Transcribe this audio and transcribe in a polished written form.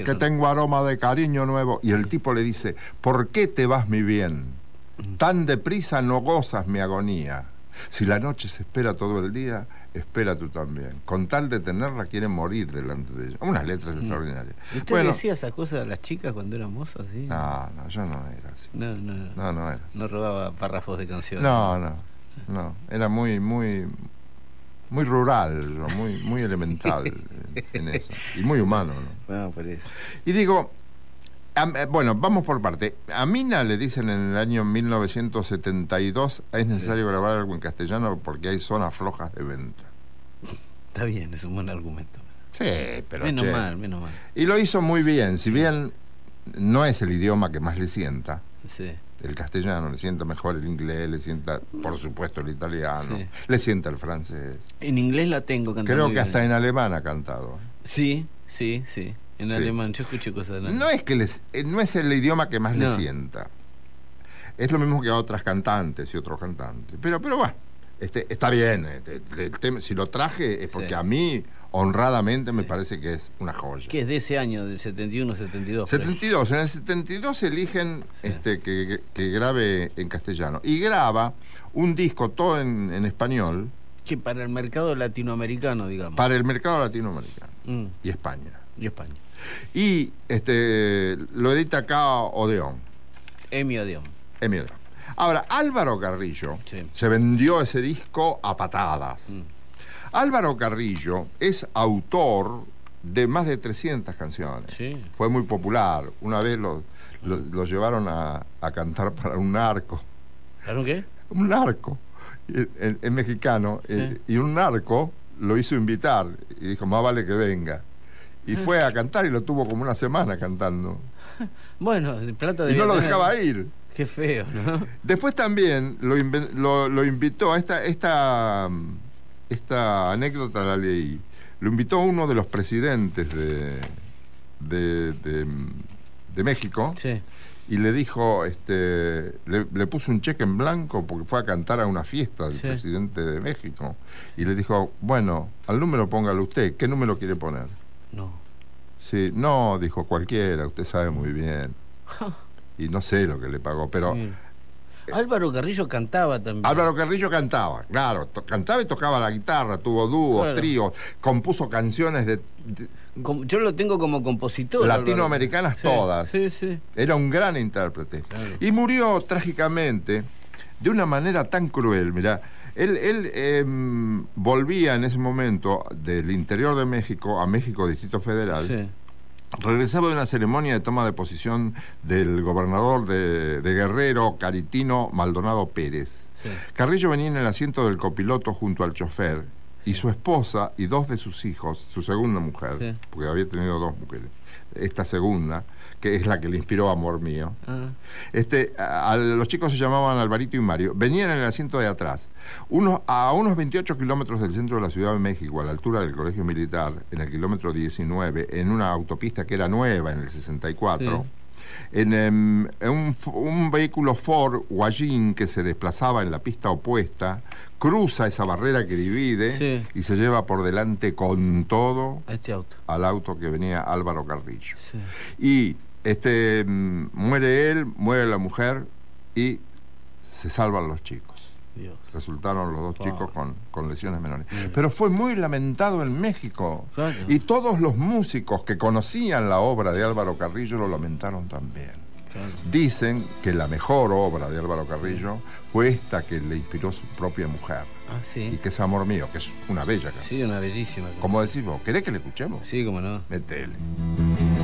que tengo aroma de cariño nuevo. Y el tipo le dice, ¿por qué te vas mi bien? Tan deprisa no gozas mi agonía. Si la noche se espera todo el día, espera tú también. Con tal de tenerla, quieren morir delante de ella. Unas letras extraordinarias. ¿Usted decía esas cosas a las chicas cuando era mozo? ¿Sí? No, yo no era así. No era así. No robaba párrafos de canciones. No. Era muy rural, muy elemental en eso. Y muy humano, ¿no? Bueno, por eso. Y digo, bueno, vamos por parte. A Mina le dicen en el año 1972, es necesario grabar algo en castellano porque hay zonas flojas de venta. Está bien, es un buen argumento. Sí, pero menos mal. Y lo hizo muy bien, si bien no es el idioma que más le sienta. Sí. El castellano, le sienta mejor el inglés, le sienta, por supuesto, el italiano, le sienta el francés. En inglés la tengo cantando. Creo que hasta en alemán ha cantado. Sí. En alemán, yo escucho cosas de no es el idioma que más le sienta. Es lo mismo que a otras cantantes y otros cantantes. Pero bueno, está bien. Si lo traje es porque a mí, honradamente, me parece que es una joya. ¿Qué es de ese año, del 71, 72? 72. En el 72 eligen que grabe en castellano. Y graba un disco todo en español. Que para el mercado latinoamericano, digamos. Para el mercado latinoamericano. Y España. Y lo edita acá Odeón. Emi Odeón. Ahora, Álvaro Carrillo se vendió ese disco a patadas. Álvaro Carrillo es autor de más de 300 canciones. Sí. Fue muy popular. Una vez lo llevaron a cantar para un narco. ¿Para un qué? Un narco. Es mexicano. Y un narco lo hizo invitar. Y dijo, más vale que venga. Y fue a cantar y lo tuvo como una semana cantando. Bueno, plata de. Y no lo dejaba ir. Qué feo, ¿no? Después también lo invitó a esta anécdota, la leí. Lo invitó uno de los presidentes de México. Sí. Y le dijo, le puso un cheque en blanco porque fue a cantar a una fiesta del presidente de México. Y le dijo, bueno, al número póngalo usted. ¿Qué número quiere poner? No. Sí, no, dijo, cualquiera, usted sabe muy bien. Y no sé lo que le pagó, pero... Álvaro Carrillo cantaba también. Álvaro Carrillo cantaba, claro, cantaba y tocaba la guitarra, tuvo dúos, tríos, compuso canciones yo lo tengo como compositor. Latinoamericanas todas. Sí. Era un gran intérprete. Claro. Y murió trágicamente de una manera tan cruel, mirá. Él volvía en ese momento del interior de México a México, Distrito Federal. Sí. Regresaba de una ceremonia de toma de posición del gobernador de Guerrero, Caritino Maldonado Pérez. Sí. Carrillo venía en el asiento del copiloto junto al chofer y su esposa y dos de sus hijos, su segunda mujer, porque había tenido dos mujeres, esta segunda, que es la que le inspiró Amor Mío. Los chicos se llamaban Alvarito y Mario, venían en el asiento de atrás. A unos 28 kilómetros del centro de la Ciudad de México, a la altura del Colegio Militar, en el kilómetro 19, en una autopista que era nueva en el 64, en un vehículo Ford Wallin que se desplazaba en la pista opuesta, cruza esa barrera que divide y se lleva por delante con todo al auto que venía Álvaro Carrillo. Y muere él, muere la mujer y se salvan los chicos. Dios. Resultaron los dos chicos con lesiones menores. Pero fue muy lamentado en México. Claro. Y todos los músicos que conocían la obra de Álvaro Carrillo lo lamentaron también. Claro. Dicen que la mejor obra de Álvaro Carrillo fue esta que le inspiró su propia mujer. Y que es Amor Mío, que es una bella canción. Sí, una bellísima. Como decís vos, ¿querés que le escuchemos? Sí, cómo no. Metele.